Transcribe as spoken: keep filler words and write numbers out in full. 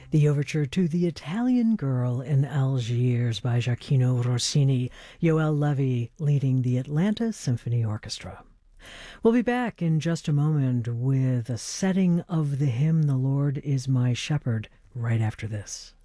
the overture to The Italian Girl in Algiers by Gioacchino Rossini, Yoel Levy leading the Atlanta Symphony Orchestra. We'll be back in just a moment with a setting of the hymn, The Lord is My Shepherd, right after this.